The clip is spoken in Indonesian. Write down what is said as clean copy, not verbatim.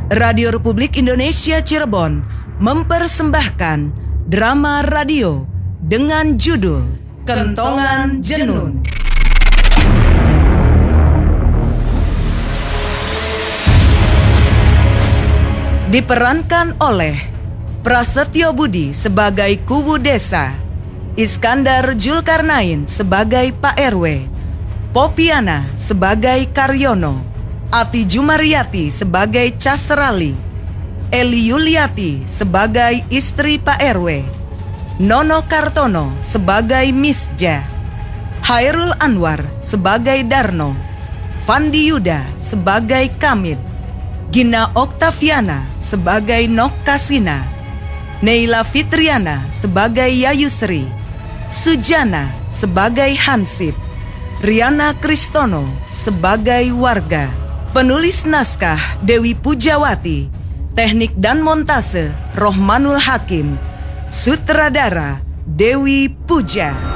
Radio Republik Indonesia Cirebon mempersembahkan drama radio dengan judul Kentongan Jenun. Diperankan oleh Prasetyo Budi sebagai Kuwu Desa, Iskandar Julkarnain sebagai Pak RW, Popiana sebagai Karyono, Ati Jumariati sebagai Casrali, Eli Yuliati sebagai istri Pak RW, Nono Kartono sebagai Misja, Hairul Anwar sebagai Darno, Fandi Yuda sebagai Kamil, Gina Oktaviana sebagai Nok Kasina, Neila Fitriana sebagai Yayusri, Sujana sebagai Hansip, Riana Kristono sebagai Warga. Penulis naskah Dewi Pujawati, teknik dan montase Rohmanul Hakim, sutradara Dewi Puja.